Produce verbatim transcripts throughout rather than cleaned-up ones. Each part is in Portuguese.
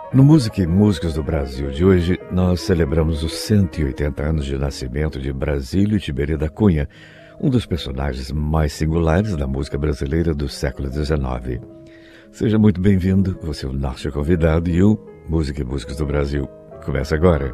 No Música e Músicos do Brasil de hoje, nós celebramos os cento e oitenta anos de nascimento de Brasílio Tiberê da Cunha, um dos personagens mais singulares da música brasileira do século dezenove. Seja muito bem-vindo, você é o nosso convidado e o Música e Músicos do Brasil começa agora.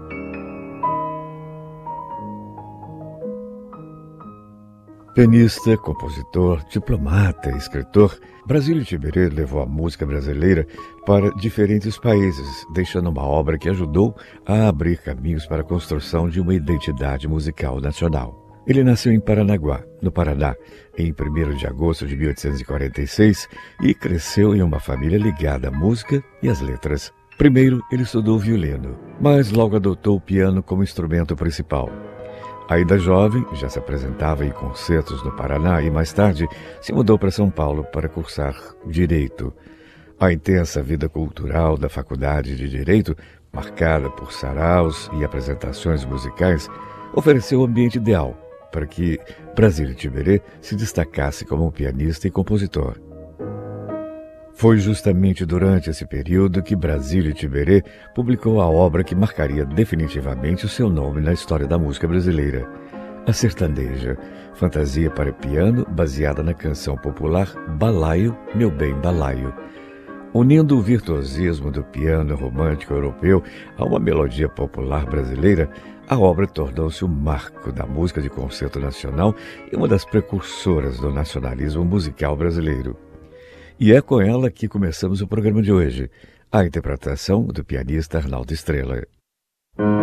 Pianista, compositor, diplomata e escritor, Brasílio Tiberê levou a música brasileira para diferentes países, deixando uma obra que ajudou a abrir caminhos para a construção de uma identidade musical nacional. Ele nasceu em Paranaguá, no Paraná, em primeiro de agosto de mil oitocentos e quarenta e seis e cresceu em uma família ligada à música e às letras. Primeiro, ele estudou violino, mas logo adotou o piano como instrumento principal. Ainda jovem, já se apresentava em concertos no Paraná e, mais tarde, se mudou para São Paulo para cursar Direito. A intensa vida cultural da Faculdade de Direito, marcada por saraus e apresentações musicais, ofereceu o ambiente ideal para que Brasílio Tiberê se destacasse como um pianista e compositor. Foi justamente durante esse período que Brasílio Tiberê publicou a obra que marcaria definitivamente o seu nome na história da música brasileira. A Sertaneja, fantasia para piano baseada na canção popular Balaio, Meu Bem Balaio. Unindo o virtuosismo do piano romântico europeu a uma melodia popular brasileira, a obra tornou-se um marco da música de concerto nacional e uma das precursoras do nacionalismo musical brasileiro. E é com ela que começamos o programa de hoje, a interpretação do pianista Arnaldo Estrela.